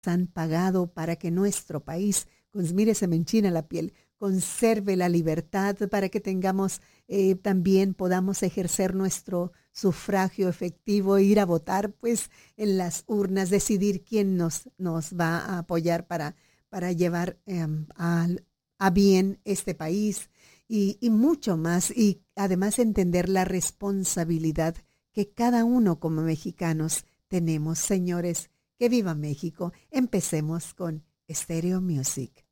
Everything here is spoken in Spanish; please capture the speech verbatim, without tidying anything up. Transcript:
han pagado para que nuestro país, pues mire, se me enchina la piel, conserve la libertad para que tengamos, eh, también podamos ejercer nuestro sufragio efectivo, ir a votar pues en las urnas, decidir quién nos, nos va a apoyar para, para llevar eh, a, a bien este país y, y mucho más. Y además entender la responsabilidad que cada uno como mexicanos tenemos. Señores, que viva México. Empecemos con Stereo Music.